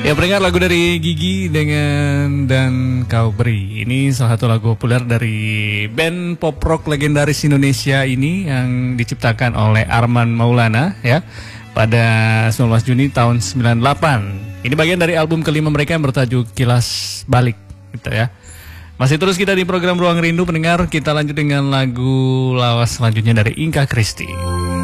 Ya, pendengar, lagu dari Gigi dengan Dan Kau Beri. Ini salah satu lagu populer dari band pop rock legendaris Indonesia ini yang diciptakan oleh Arman Maulana ya pada 19 Juni tahun 98. Ini bagian dari album kelima mereka yang bertajuk Kilas Balik gitu ya. Masih terus kita di program Ruang Rindu, pendengar. Kita lanjut dengan lagu lawas selanjutnya dari Inka Christy.